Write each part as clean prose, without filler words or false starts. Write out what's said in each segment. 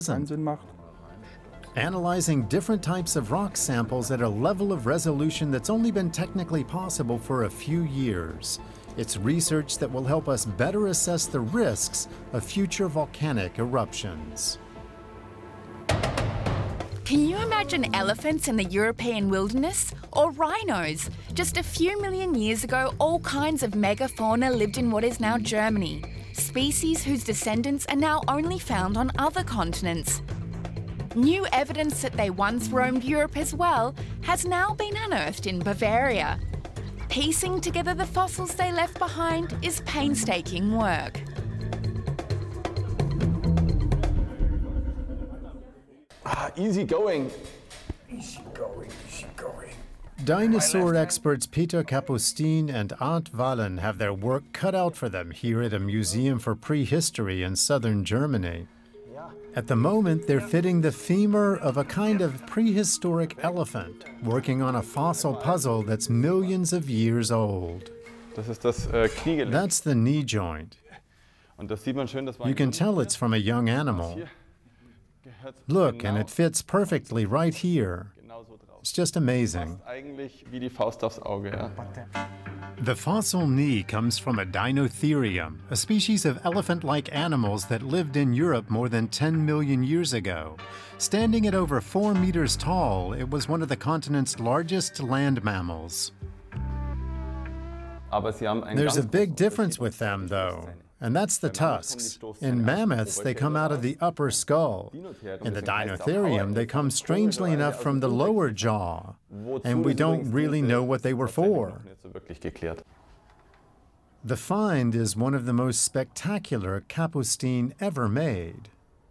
Sinn macht. Analyzing different types of rock samples at a level of resolution that's only been technically possible for a few years. It's research that will help us better assess the risks of future volcanic eruptions. Can you imagine elephants in the European wilderness? Or rhinos? Just a few million years ago, all kinds of megafauna lived in what is now Germany. Species whose descendants are now only found on other continents. New evidence that they once roamed Europe as well has now been unearthed in Bavaria. Piecing together the fossils they left behind is painstaking work. Easy going. Dinosaur experts Peter Kapustin and Arndt Wahlen have their work cut out for them here at a museum for prehistory in southern Germany. At the moment, they're fitting the femur of a kind of prehistoric elephant, working on a fossil puzzle that's millions of years old. That's the knee joint. You can tell it's from a young animal. Look, and it fits perfectly right here. It's just amazing. The fossil knee comes from a Dinotherium, a species of elephant-like animals that lived in Europe more than 10 million years ago. Standing at over 4 meters tall, it was one of the continent's largest land mammals. There's a big difference with them, though, and that's the tusks. In mammoths, they come out of the upper skull. In the Dinotherium, they come strangely enough from the lower jaw, and we don't really know what they were for. The find is one of the most spectacular Kapustin ever made.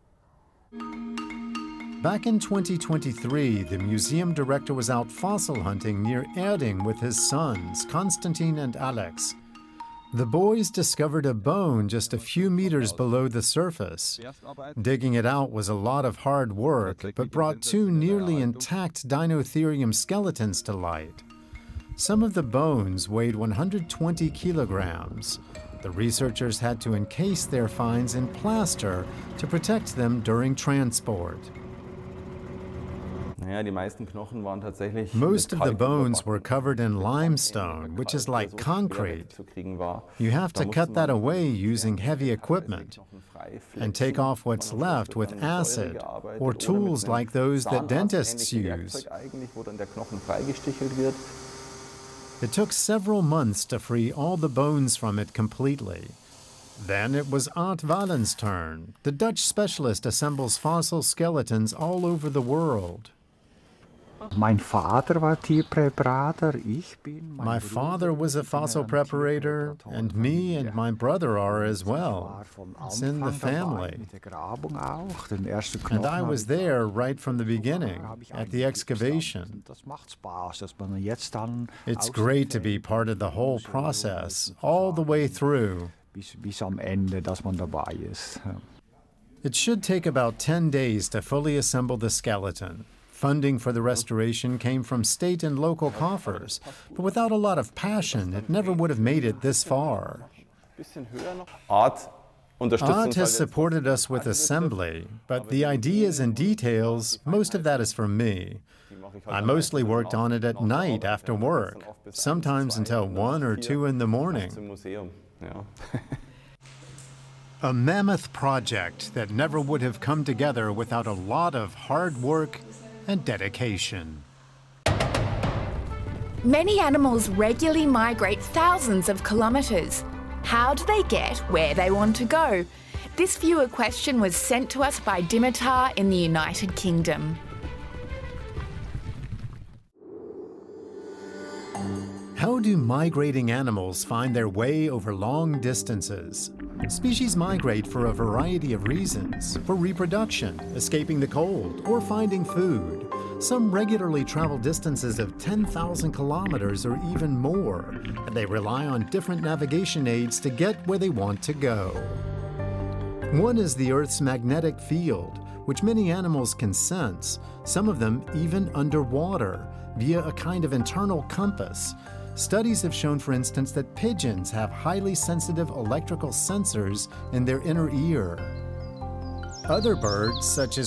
Back in 2023, the museum director was out fossil hunting near Erding with his sons, Konstantin and Alex. The boys discovered a bone just a few meters below the surface. Digging it out was a lot of hard work, but brought 2 nearly intact Dinotherium skeletons to light. Some of the bones weighed 120 kilograms. The researchers had to encase their finds in plaster to protect them during transport. Most of the bones were covered in limestone, which is like concrete. You have to cut that away using heavy equipment and take off what's left with acid or tools like those that dentists use. It took several months to free all the bones from it completely. Then it was Arndt Wahlen's turn. The Dutch specialist assembles fossil skeletons all over the world. My father was a fossil preparator, and me and my brother are as well. It's in the family. And I was there right from the beginning, at the excavation. It's great to be part of the whole process, all the way through. It should take about 10 days to fully assemble the skeleton. Funding for the restoration came from state and local coffers, but without a lot of passion, it never would have made it this far. Arndt has supported us with assembly, but the ideas and details, most of that is from me. I mostly worked on it at night after work, sometimes until 1 or 2 in the morning. A mammoth project that never would have come together without a lot of hard work and dedication. Many animals regularly migrate thousands of kilometres. How do they get where they want to go? This viewer question was sent to us by Dimitar in the United Kingdom. How do migrating animals find their way over long distances? Species migrate for a variety of reasons: for reproduction, escaping the cold, or finding food. Some regularly travel distances of 10,000 kilometers or even more, and they rely on different navigation aids to get where they want to go. One is the Earth's magnetic field, which many animals can sense, some of them even underwater, via a kind of internal compass. Studies have shown, for instance, that pigeons have highly sensitive electrical sensors in their inner ear. Other birds, such as